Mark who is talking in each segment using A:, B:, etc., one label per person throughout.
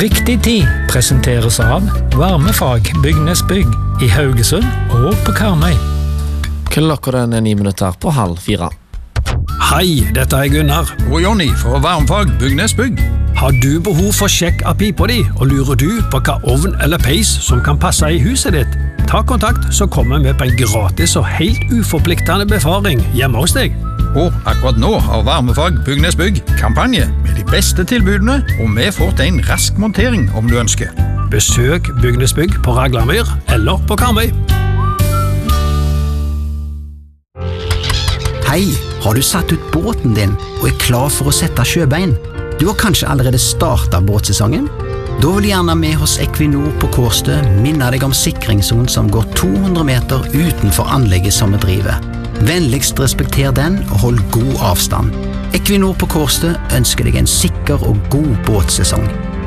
A: Riktig tid presenteres av Varmefag Bygnes Bygg I Haugesund og på Karmøy.
B: Klokka den 9 minutter på 3:30.
A: Hei, dette Gunnar.
C: Og Jonny fra Varmefag Bygnes Bygg.
A: Har du behov for sjekk av pipa di, og lurer du på hva ovn eller peis som kan passe I huset ditt? Ta kontakt, så kommer vi på en gratis og helt uforpliktende befaring hjemme hos deg.
C: Og akkurat nå har Varmefag Bygnes Bygg kampanje med de beste tilbudene, og vi får til en rask montering om du ønsker.
A: Besøk Bygnes Bygg på Raglamyr eller på Karmøy.
D: Hei, har du satt ut båten din og klar for å sette sjøbein? Du har kanskje allerede startet båtsesongen? Da vil gjerne vi hos Equinor på Kårstø minne deg om sikringszonen som går 200 meter utenfor anlegget som vi driver. Vennligst respekter den og hold god avstand. Equinor på Kårstø ønsker deg en sikker og god båtsesong.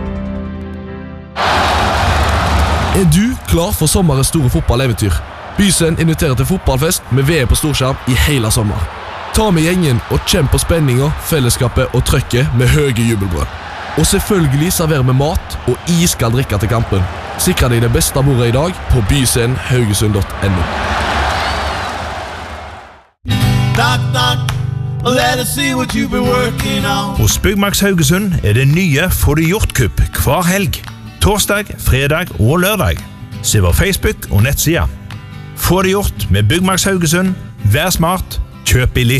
E: Du klar for sommerens store fotballeventyr? Bysen inviterer til fotballfest med VM på storskjerm I hele sommer. Ta med gjengen og kjenn på spenninger, fellesskapet og trøkket med høye jubelbrød. Og selvfølgelig serverer vi mat og iskald drikke til kampen. Sikre deg det beste bordet I dag på bysenhaugesund.no.
F: Hos Byggmax Haugesund det nye Få det gjort-kupp hver helg. Torsdag, fredag og lørdag. Se vår Facebook og nettsida. Få det gjort med Byggmax Haugesund. Vær smart, kjøp billig.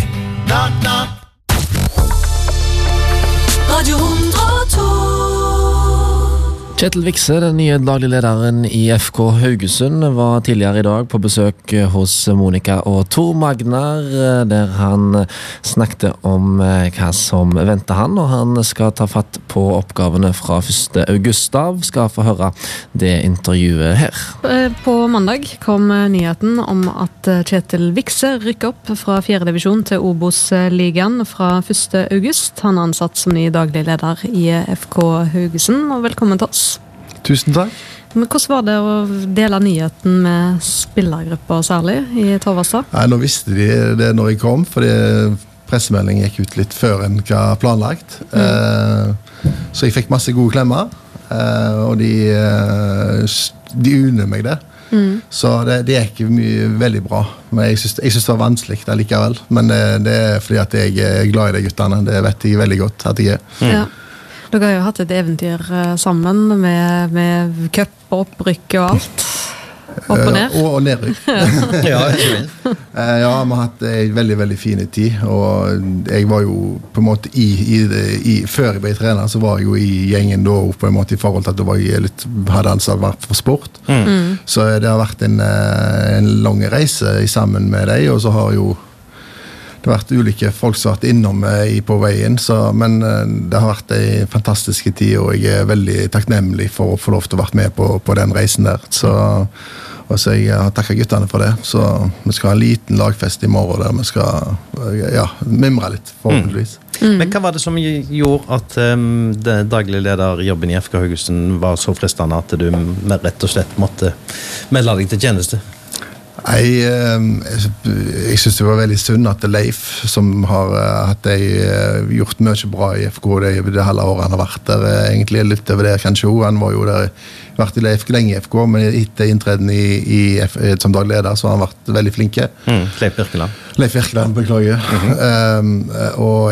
G: Radio 102.
B: Kjetil Vikse, den nye daglig lederen I FK Haugesund, var tidligere I dag på besøk hos Monica og Tor Magnar, der han snakket om hva som venter han, og han skal ta fatt på oppgavene fra 1. august av. Skal få høre det intervjuet her.
H: På mandag kom nyheten om at Kjetil Vikse rykker opp fra 4. divisjon til Obos-ligaen fra 1. august. Han ansatt som ny daglig leder I FK Haugesund, og velkommen til oss.
I: Tusen takk.
H: Men hvordan var det å dele nyheten med spillergrupper særlig I Torvastad?
I: Nei, nå visste de det når jeg kom, fordi pressemeldingen gikk ut litt før enn hva planlagt. Så jeg fikk masse gode klemmer, og de unner meg det. Så det gikk veldig bra. Men jeg synes det var vanskelig likevel. Men det fordi at jeg glad I de guttene. Det vet jeg veldig godt at jeg
H: Ja. Dere har jo hatt et eventyr sammen med cup og opprykk og alt. Opp og ned.
I: Og nedrykk. Ja, vi har hatt en veldig, veldig fin tid. Og jeg var jo på en måte før jeg ble trener, så var jeg jo I gjengen da, på en måte I forhold til at det var hadde ansvar for sport. Så det har vært en lang reise sammen med deg, og så har jo det har vært ulike folk som har vært innom på veien, men det har vært en fantastisk tid, og jeg veldig takknemlig for å få lov til å være med på den reisen der. Så jeg har takket guttene for det. Så vi skal ha en liten lagfest I morgen der vi skal mimre litt, forhåpentligvis.
J: Men hva var det som gjorde at daglig lederjobben I FK Haugesund var så fristende at du rett og slett måtte melde deg til tjeneste?
I: Jeg synes det var veldig synd at Leif, som har gjort mye bra I FK det hele året han har vært der, egentlig litt over det kanskje også. Han var jo der, vært I Leif lenge I FK, men etter inntreden som daglig leder, så har han vært veldig flinke.
J: Leif Birkeland.
I: Leif Birkeland, beklager. Og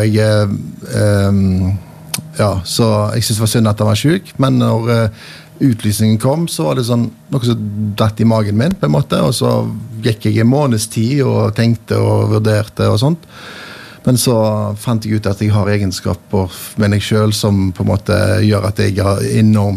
I: så jeg synes det var synd at han var syk, men når utlysningen kom, så var det sånn noe som datt I magen min på en måte, og så gikk jeg en måneds tid og tenkte og vurderte og sånt. Men så fant jeg ut at jeg har egenskaper med meg selv som på en måte gjør at jeg har enormt